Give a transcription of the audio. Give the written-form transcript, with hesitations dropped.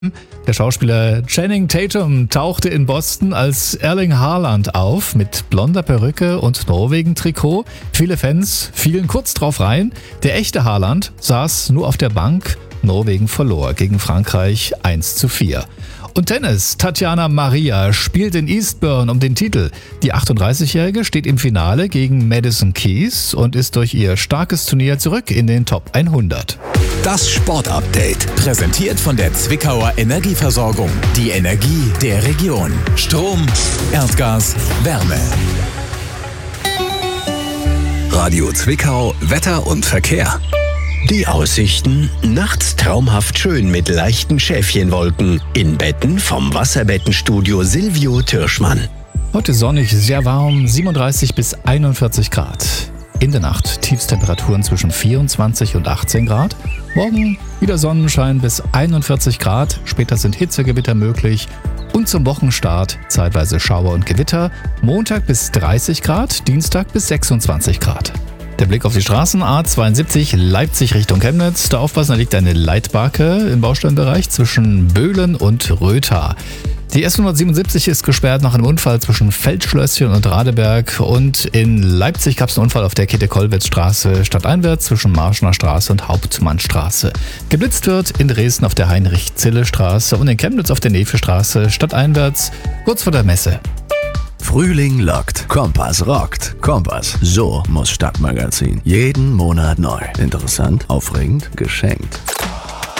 Der Schauspieler Channing Tatum tauchte in Boston als Erling Haaland auf mit blonder Perücke und Norwegen-Trikot. Viele Fans fielen kurz drauf rein. Der echte Haaland saß nur auf der Bank. Norwegen verlor gegen Frankreich 1:4. Und Tennis. Tatjana Maria spielt in Eastbourne um den Titel. Die 38-Jährige steht im Finale gegen Madison Keys und ist durch ihr starkes Turnier zurück in den Top 100. Das Sportupdate, präsentiert von der Zwickauer Energieversorgung. Die Energie der Region. Strom, Erdgas, Wärme. Radio Zwickau, Wetter und Verkehr. Die Aussichten: nachts traumhaft schön mit leichten Schäfchenwolken. In Betten vom Wasserbettenstudio Silvio Türschmann. Heute sonnig, sehr warm, 37 bis 41 Grad. In der Nacht Tiefstemperaturen zwischen 24 und 18 Grad. Morgen wieder Sonnenschein bis 41 Grad. Später sind Hitzegewitter möglich. Und zum Wochenstart zeitweise Schauer und Gewitter. Montag bis 30 Grad, Dienstag bis 26 Grad. Der Blick auf die Straßen: A72 Leipzig Richtung Chemnitz. Da aufpassen, da liegt eine Leitbarke im Bausteinbereich zwischen Böhlen und Rötha. Die S177 ist gesperrt nach einem Unfall zwischen Feldschlösschen und Radeberg. Und in Leipzig gab es einen Unfall auf der Käthe-Kollwitz-Straße stadteinwärts zwischen Marschener Straße und Hauptmannstraße. Geblitzt wird in Dresden auf der Heinrich-Zille-Straße und in Chemnitz auf der Nefe-Straße stadteinwärts, kurz vor der Messe. Frühling lockt, Kompass rockt. Kompass, so muss Stadtmagazin. Jeden Monat neu. Interessant, aufregend, geschenkt.